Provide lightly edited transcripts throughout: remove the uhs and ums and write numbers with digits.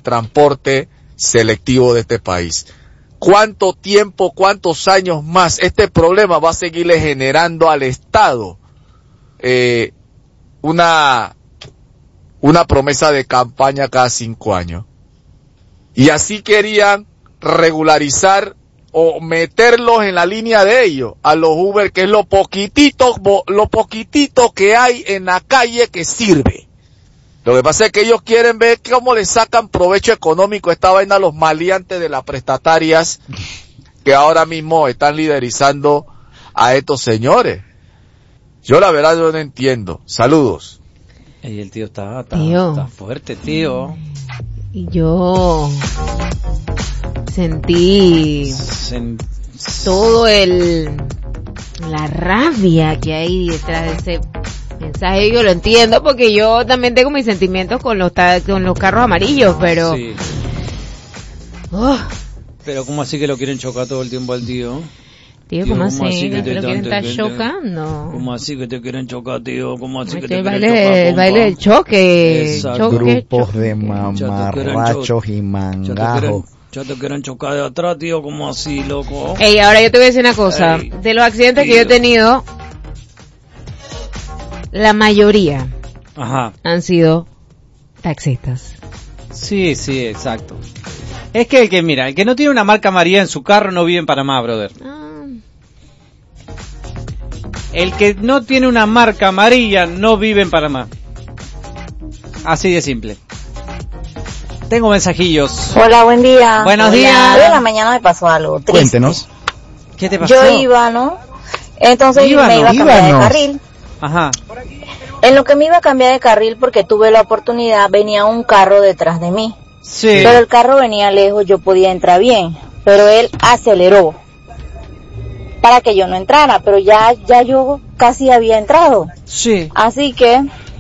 transporte selectivo de este país. ¿Cuánto tiempo, cuántos años más este problema va a seguirle generando al Estado una promesa de campaña cada 5 años? Y así querían regularizar o meterlos en la línea de ellos, a los Uber, que es lo poquitito que hay en la calle que sirve. Lo que pasa es que ellos quieren ver cómo le sacan provecho económico a esta vaina a los maleantes de las prestatarias que ahora mismo están liderizando a estos señores. Yo la verdad yo no entiendo. Saludos. Y el tío está fuerte, tío. Y yo sentí todo la rabia que hay detrás de ese mensaje. Yo lo entiendo porque yo también tengo mis sentimientos con los carros amarillos, pero sí. Pero ¿cómo así que lo quieren chocar todo el tiempo al tío? Tío, ¿cómo así? ¿Que te lo quieren estar chocando? ¿Cómo así que te quieren chocar, tío? ¿Cómo así que te el quieren chocar? El baile del choque. Grupos de mamarrachos y mangajos. Ya te quieren chocar de atrás, tío. ¿Cómo así, loco? Ey, ahora yo te voy a decir una cosa. De los accidentes que yo he tenido, la mayoría han sido taxistas. Sí, exacto. Es que el que no tiene una marca amarilla en su carro no vive en Panamá, brother. El que no tiene una marca amarilla no vive en Panamá. Así de simple. Tengo mensajillos. Hola, buen día. Buenos días. Hoy en la mañana me pasó algo triste. Cuéntenos. ¿Qué te pasó? Yo iba, ¿no? Entonces me iba a cambiar de carril. Ajá. En lo que me iba a cambiar de carril, porque tuve la oportunidad, venía un carro detrás de mí. Sí. Pero el carro venía lejos, yo podía entrar bien. Pero él aceleró para que yo no entrara, pero ya yo casi había entrado. Sí. Así que,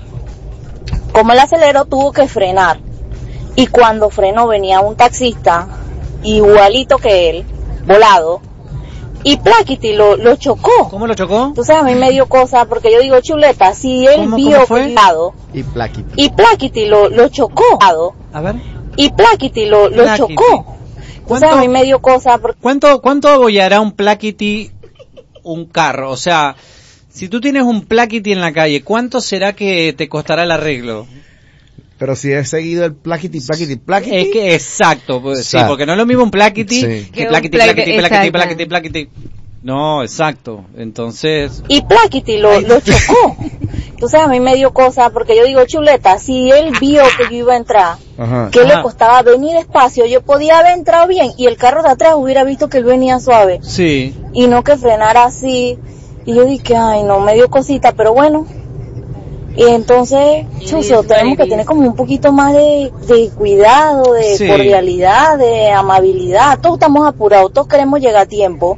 como él aceleró, tuvo que frenar. Y cuando frenó venía un taxista, igualito que él, volado, y Plaquiti lo chocó. ¿Cómo lo chocó? Entonces a mí me dio cosa, porque yo digo, chuleta, si él vio volado, y Plaquiti lo chocó. A ver. Y Plaquiti lo chocó. Entonces a mí me dio cosa. Porque... ¿Cuánto abollará un Plaquiti un carro? O sea, si tú tienes un Plaquiti en la calle, ¿cuánto será que te costará el arreglo? Pero si es seguido el plaquiti. Es que exacto, pues, sí, porque no es lo mismo un plaquiti que plaquiti. No, exacto. Entonces. Y plaquiti lo chocó. Entonces a mí me dio cosa, porque yo digo, chuleta, si él vio que yo iba a entrar, que le costaba venir despacio, yo podía haber entrado bien y el carro de atrás hubiera visto que él venía suave. Sí. Y no que frenara así. Y yo dije, ay, no, me dio cosita, pero bueno. Y entonces, Chuzo, tenemos que tener como un poquito más de cuidado, de cordialidad, de amabilidad. Todos estamos apurados, todos queremos llegar a tiempo,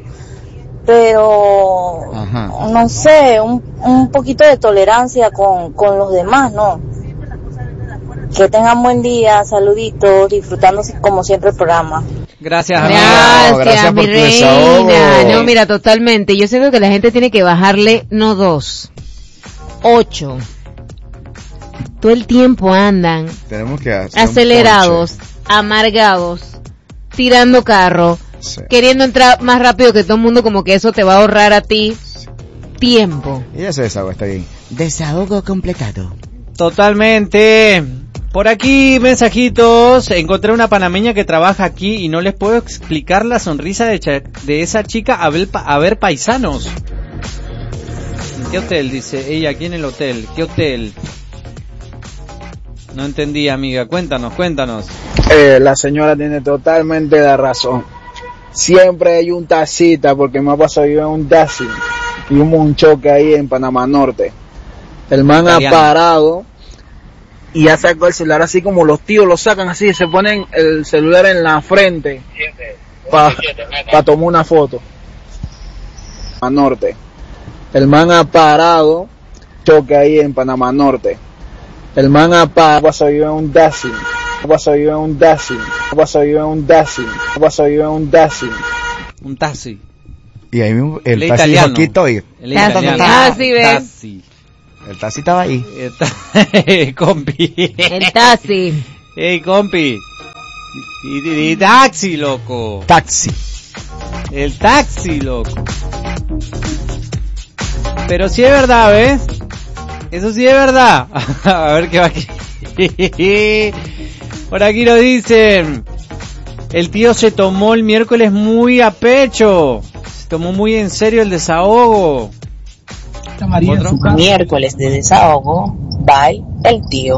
pero no sé, un poquito de tolerancia con los demás, ¿no? Que tengan buen día, saluditos, disfrutando como siempre el programa. Gracias, gracias mi reina. No, mira, totalmente. Yo siento que la gente tiene que bajarle, no 2, 8. Todo el tiempo andan acelerados, amargados, tirando carro, queriendo entrar más rápido que todo el mundo, como que eso te va a ahorrar a ti tiempo. Y ese desahogo está bien. Desahogo completado. Totalmente. Por aquí, mensajitos. Encontré una panameña que trabaja aquí y no les puedo explicar la sonrisa de esa chica a ver paisanos. ¿En qué hotel? Dice ella, aquí en el hotel. ¿Qué hotel? No entendí, amiga. Cuéntanos. La señora tiene totalmente la razón. Siempre hay un taxista, porque me ha pasado yo en un taxi y hubo un choque ahí en Panamá Norte. El man ha parado y ha sacado el celular así como los tíos lo sacan así, se ponen el celular en la frente para tomar una foto. Panamá Norte. El man ha parado, choque ahí en Panamá Norte. El man ha pasado yo en un taxi. Un taxi. Y ahí mismo el taxi italiano. Dijo, aquí estoy. Taxi. El taxi estaba ahí. Compi. El taxi. Hey, compi. Y taxi, loco. Taxi. El taxi, loco. Pero sí es verdad, ¿ves? Eso sí es verdad. A ver qué va aquí. Por aquí nos dicen, el tío se tomó el miércoles muy a pecho. Se tomó muy en serio el desahogo. ¿Otro? Miércoles de desahogo, bye, el tío.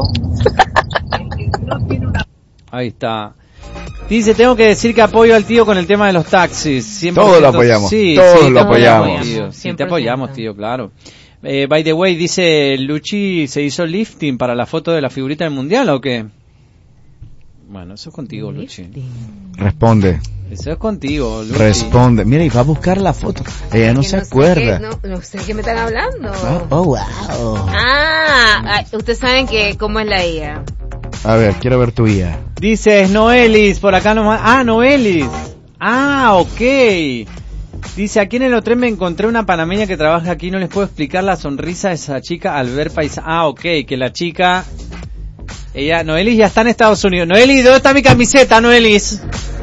Ahí está. Dice, tengo que decir que apoyo al tío con el tema de los taxis. 100%. Todos lo apoyamos. Sí, todos sí, lo apoyamos. Tío. Sí, te apoyamos, tío, claro. By the way, dice, Luchi se hizo lifting para la foto de la figurita del mundial, ¿o qué? Bueno, eso es contigo, Luchi. Responde. Eso es contigo, Luchi. Responde. Mira, y va a buscar la foto. Ella no se acuerda. No sé qué me están hablando. Oh, wow. Ustedes saben que cómo es la IA. A ver, quiero ver tu IA. Dice, es Noelis, por acá nomás. Ah, Noelis. Ah, ok. Dice, aquí en el hotel me encontré una panameña que trabaja aquí, no les puedo explicar la sonrisa de esa chica al ver paisa. Ah, ok, que la chica... Noelis ya está en Estados Unidos. Noelis, ¿dónde está mi camiseta, Noelis?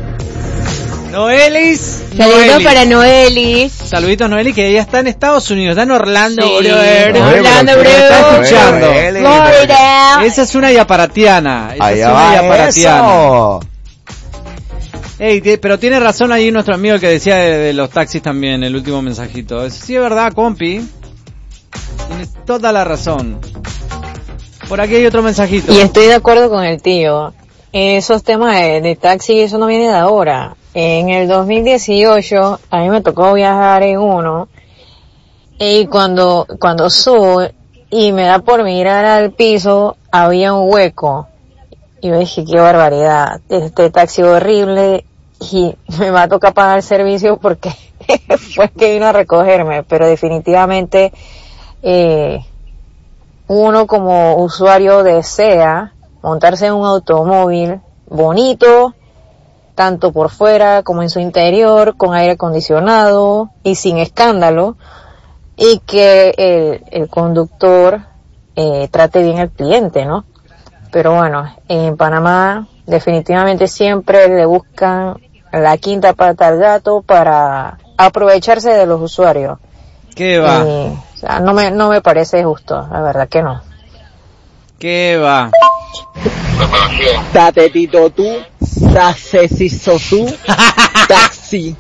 Noelis. Saludos para Noelis. Saluditos, Noelis, que ella está en Estados Unidos, está en Orlando, sí, Orlando, está escuchando. Florida. Esa es una yaparatiana. Allá va eso. Ey, pero tiene razón ahí nuestro amigo que decía de los taxis también, el último mensajito. Sí es verdad, compi. Tienes toda la razón. Por aquí hay otro mensajito. Y estoy de acuerdo con el tío. Esos temas de taxi, eso no viene de ahora. En el 2018, a mí me tocó viajar en uno. Y cuando subo y me da por mirar al piso, había un hueco. Y yo dije, qué barbaridad, este taxi horrible, y me va a tocar pagar el servicio porque fue que vino a recogerme, pero definitivamente uno como usuario desea montarse en un automóvil bonito, tanto por fuera como en su interior, con aire acondicionado y sin escándalo, y que el conductor trate bien al cliente, ¿no? Pero bueno, en Panamá definitivamente siempre le buscan la quinta pata al gato para aprovecharse de los usuarios. ¿Qué va? O sea, no me parece justo, la verdad que no. ¿Qué va? Tatetito tú, sasesiso tú, taxi.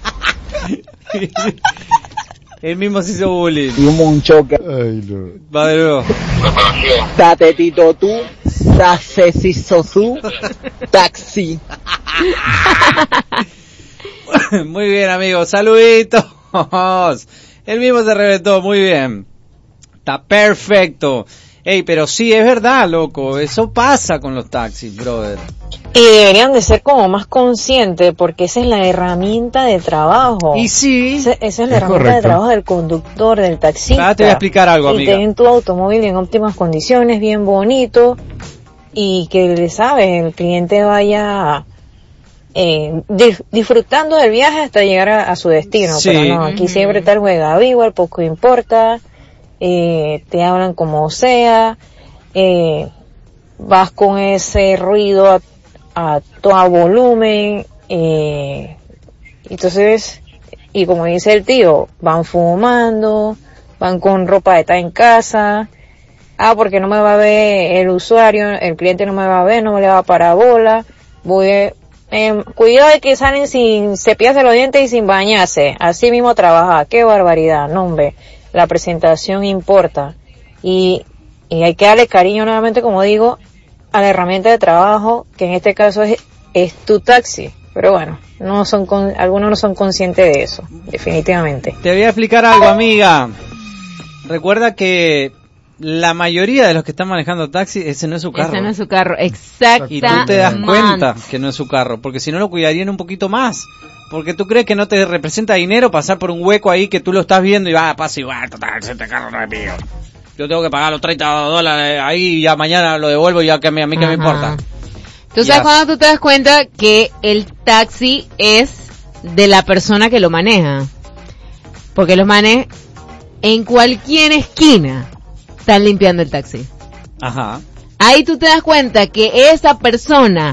Él mismo se hizo bullying. Y un choque. Ay, no. Va de nuevo. Tatetito tú, sasesiso tú, taxi. Muy bien, amigos. Saluditos. Él mismo se reventó. Muy bien. Está perfecto. Ey, pero sí, es verdad, loco. Eso pasa con los taxis, brother. Y deberían de ser como más conscientes, porque esa es la herramienta de trabajo. Y sí. Esa es la herramienta de trabajo del conductor, del taxista. Te voy a explicar algo, amiga. Y tener tu automóvil en óptimas condiciones, bien bonito, y que, ¿sabes? El cliente vaya disfrutando del viaje hasta llegar a su destino. Sí. Pero no, aquí siempre está el juega vivo, el poco importa, te hablan como sea, vas con ese ruido a todo volumen, entonces, y como dice el tío, van fumando, van con ropa de estar en casa, porque no me va a ver el usuario, el cliente no me va a ver, no me le va a parar bola, cuidado de que salen sin cepillarse los dientes y sin bañarse, así mismo trabajar, qué barbaridad, no hombre, la presentación importa, y hay que darle cariño nuevamente, como digo, a la herramienta de trabajo, que en este caso es tu taxi. Pero bueno, algunos no son conscientes de eso, definitivamente. Te voy a explicar algo, amiga. Recuerda que la mayoría de los que están manejando taxi, ese no es su carro. Ese no es su carro, exactamente. Y tú te das cuenta que no es su carro, porque si no lo cuidarían un poquito más. Porque tú crees que no te representa dinero pasar por un hueco ahí que tú lo estás viendo y pasa igual, total, este carro no es mío. Yo tengo que pagar los $30 ahí y ya mañana lo devuelvo y ya que a mí que me importa. Tú sabes cuando tú te das cuenta que el taxi es de la persona que lo maneja. Porque los manes en cualquier esquina están limpiando el taxi. Ajá. Ahí tú te das cuenta que esa persona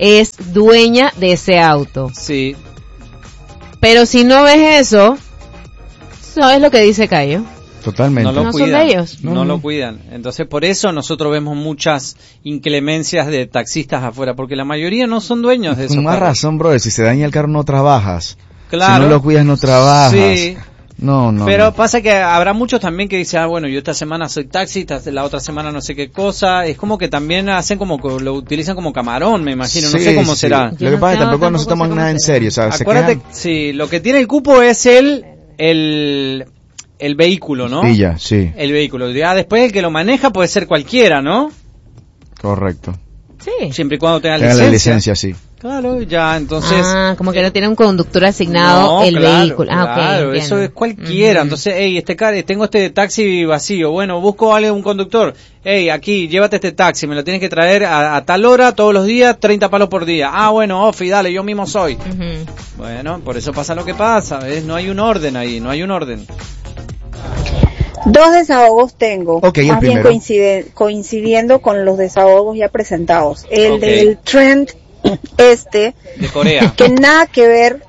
es dueña de ese auto. Sí. Pero si no ves eso, ¿sabes lo que dice Cayo? Totalmente. No lo cuidan. Son de ellos. No lo cuidan. Entonces, por eso nosotros vemos muchas inclemencias de taxistas afuera, porque la mayoría no son dueños de esos Con más carros. razón, bro, si se daña el carro no trabajas. Claro. Si no lo cuidas no trabajas. Sí. No. Pero pasa que habrá muchos también que dicen, bueno, yo esta semana soy taxista, la otra semana no sé qué cosa. Es como que también hacen lo utilizan como camarón, me imagino. No sé cómo será. Lo que pasa es que tampoco nos tomamos nada en serio. O sea, acuérdate, sí, lo que tiene el cupo es el vehículo, ¿no? Y ya, sí. El vehículo. Ya después el que lo maneja puede ser cualquiera, ¿no? Correcto. Sí. Siempre y cuando tenga la licencia, sí. Claro, ya, entonces... como que no tiene un conductor asignado vehículo. Claro, okay, eso es cualquiera. Entonces, tengo este taxi vacío. Bueno, busco un conductor. Aquí, llévate este taxi, me lo tienes que traer a tal hora, todos los días, 30 palos por día. Bueno, Ofi, dale, yo mismo soy. Bueno, por eso pasa lo que pasa, ¿ves? No hay un orden ahí, no hay un orden. 2 desahogos tengo, más bien coincidiendo con los desahogos ya presentados. El del trend de Corea, que nada que ver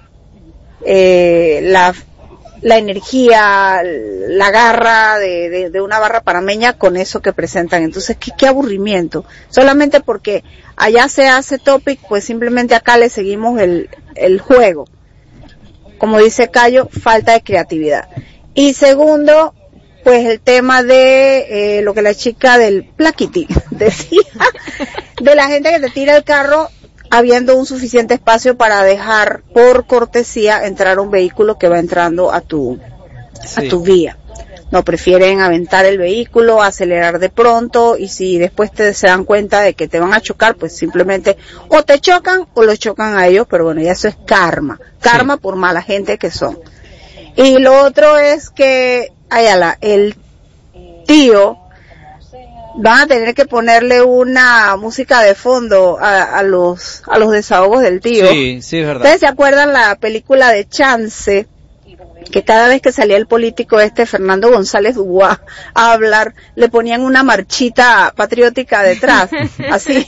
la energía, la garra de una barra panameña con eso que presentan. Entonces, qué aburrimiento. Solamente porque allá se hace topic, pues simplemente acá le seguimos el juego. Como dice Cayo, falta de creatividad. Y segundo, pues el tema de lo que la chica del plaquiti decía, de la gente que te tira el carro habiendo un suficiente espacio para dejar por cortesía entrar un vehículo que va entrando a tu vía. No, prefieren aventar el vehículo, acelerar de pronto, y si después se dan cuenta de que te van a chocar, pues simplemente o te chocan o los chocan a ellos, pero bueno, ya eso es karma por mala gente que son. Y lo otro es que el tío van a tener que ponerle una música de fondo a los desahogos del tío. Sí, es verdad. ¿Ustedes se acuerdan la película de Chance? Que cada vez que salía el político Fernando González Dubois a hablar, le ponían una marchita patriótica detrás, así.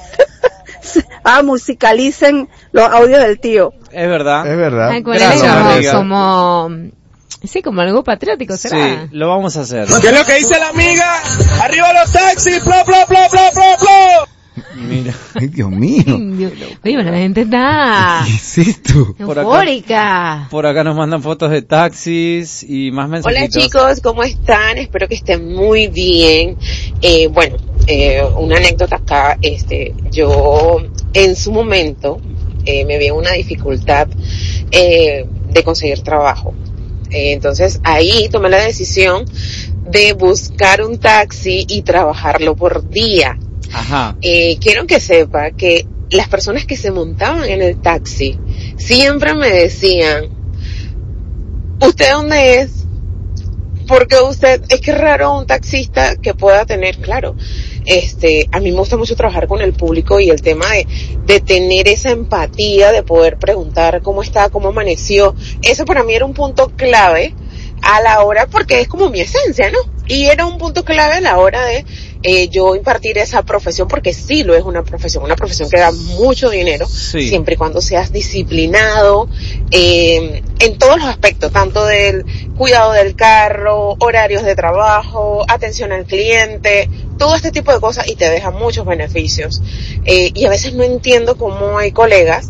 Musicalicen los audios del tío. Es verdad. Gracias, como algo patriótico, ¿será? Sí, lo vamos a hacer. ¿Qué es lo que dice la amiga? ¡Arriba los taxis! ¡Plo, plo, plo, plo, plo, plo! Mira. Ay, Dios mío. Oye, pero la gente está ¿Qué es esto? eufórica. Por acá nos mandan fotos de taxis y más mensajitos. Hola chicos, ¿cómo están? Espero que estén muy bien. Una anécdota acá, yo en su momento me vi en una dificultad de conseguir trabajo. Entonces ahí tomé la decisión de buscar un taxi y trabajarlo por día. Ajá. Quiero que sepa que las personas que se montaban en el taxi siempre me decían, ¿usted dónde es? Porque es que es raro un taxista que pueda tener, claro, a mí me gusta mucho trabajar con el público y el tema de tener esa empatía, de poder preguntar cómo está, cómo amaneció, eso para mí era un punto clave a la hora, porque es como mi esencia, ¿no? Y era un punto clave a la hora de yo impartir esa profesión, porque sí lo es una profesión que da mucho dinero, sí, siempre y cuando seas disciplinado en todos los aspectos, tanto del cuidado del carro, horarios de trabajo, atención al cliente, todo este tipo de cosas, y te deja muchos beneficios. Y a veces no entiendo cómo hay colegas,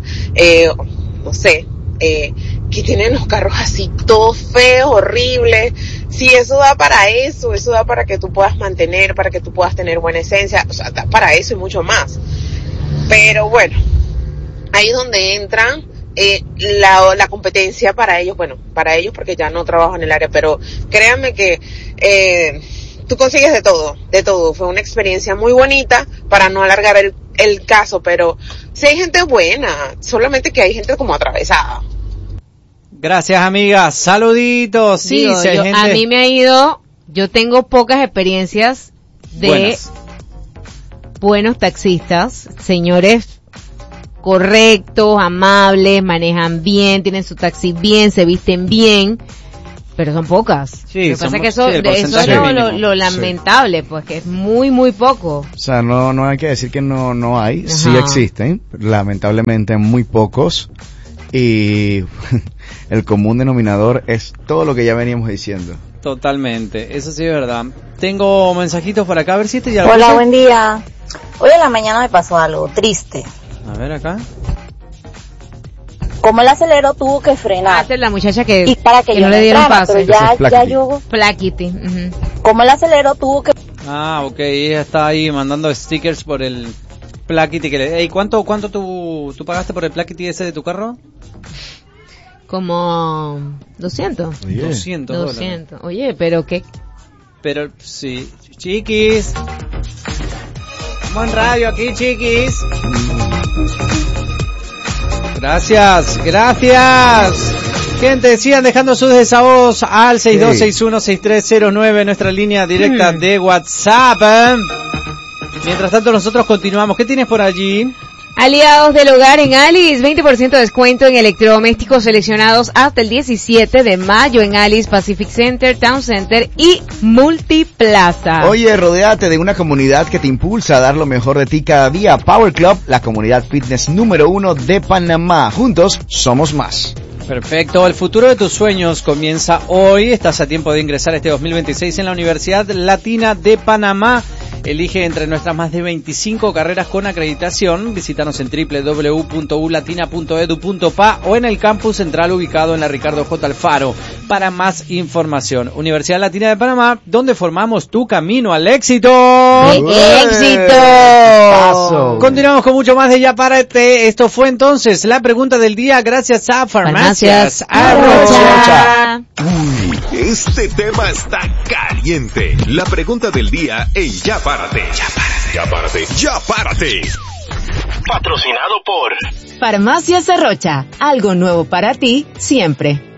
que tienen los carros así todos feos, horribles. Si eso da para eso da para que tú puedas mantener, para que tú puedas tener buena esencia, o sea, da para eso y mucho más. Pero bueno, ahí es donde entran la competencia para ellos, porque ya no trabajo en el área, pero créanme que tú consigues de todo. Fue una experiencia muy bonita, para no alargar el caso, pero sí hay gente buena, solamente que hay gente como atravesada. Gracias, amiga. Saluditos. Sí, a mí me ha ido, yo tengo pocas experiencias de buenos taxistas, señores correctos, amables, manejan bien, tienen su taxi bien, se visten bien, Pero son pocas. Sí, lo que pasa es que eso es lo lamentable, pues que es muy, muy poco. O sea, no hay que decir que no hay, Ajá. sí existen, lamentablemente muy pocos, y el común denominador es todo lo que ya veníamos diciendo. Totalmente, eso sí es verdad. Tengo mensajitos por acá, a ver si ya. Hola, buen día. Hoy en la mañana me pasó algo triste. A ver acá. Como el acelero tuvo que frenar. Esta es la muchacha que, y para que yo no le dieron paso. Pero ya yo... Plaquiti. Como el acelero tuvo que... Ah, ok, ella está ahí mandando stickers por el Plaquiti que le... Ey, ¿cuánto tú pagaste por el Plaquiti ese de tu carro? Como 200. Oye. 200 dólares. Oye, pero qué... Pero, sí. Chiquis. Estamos en radio aquí, chiquis. Gracias. Gente, sigan dejando sus desahogos al 62616309, nuestra línea directa de WhatsApp. Mientras tanto, nosotros continuamos. ¿Qué tienes por allí? Aliados del hogar en Alice, 20% de descuento en electrodomésticos seleccionados hasta el 17 de mayo en Alice, Pacific Center, Town Center y Multiplaza. Oye, rodéate de una comunidad que te impulsa a dar lo mejor de ti cada día. Power Club, la comunidad fitness número 1 de Panamá. Juntos somos más. Perfecto, el futuro de tus sueños comienza hoy. Estás a tiempo de ingresar este 2026 en la Universidad Latina de Panamá. Elige entre nuestras más de 25 carreras con acreditación. Visítanos en www.ulatina.edu.pa o en el campus central ubicado en la Ricardo J. Alfaro. Para más información, Universidad Latina de Panamá, donde formamos tu camino al éxito. ¡Éxito! Paso. Continuamos con mucho más de Ya Párate. Esto fue entonces la pregunta del día gracias a Farmacias Arrocha. Uy, este tema está caliente. La pregunta del día en Ya Párate. Ya Párate. Patrocinado por Farmacias Arrocha. Algo nuevo para ti, siempre.